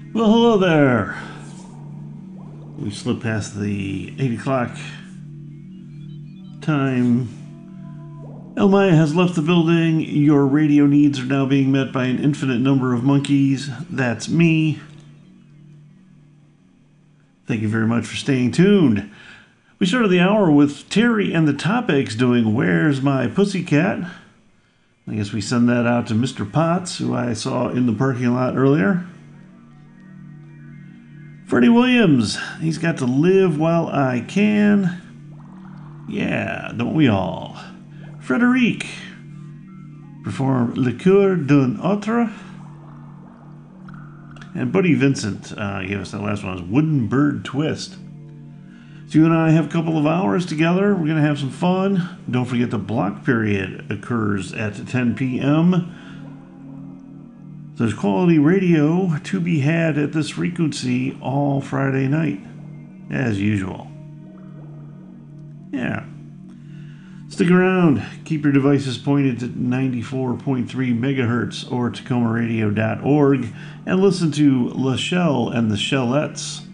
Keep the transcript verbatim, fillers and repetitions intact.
Well, hello there. We slipped past the eight o'clock time. El Maya has left the building. Your radio needs are now being met by an infinite number of monkeys. That's me. Thank you very much for staying tuned. We started the hour with Terry and the Topics doing Where's My Pussycat? I guess we send that out to Mister Potts, who I saw in the parking lot earlier. Freddie Williams, he's got to live while I can. Yeah, don't we all? Frederic, perform Le Coeur d'un Autre. And Buddy Vincent uh, gave us that last one, Wooden Bird Twist. So you and I have a couple of hours together. We're going to have some fun. Don't forget the block period occurs at ten p.m. So there's quality radio to be had at this frequency all Friday night, as usual. Yeah. Stick around. Keep your devices pointed to ninety-four point three megahertz or Tacoma Radio dot org and listen to LaChelle and the Shellettes.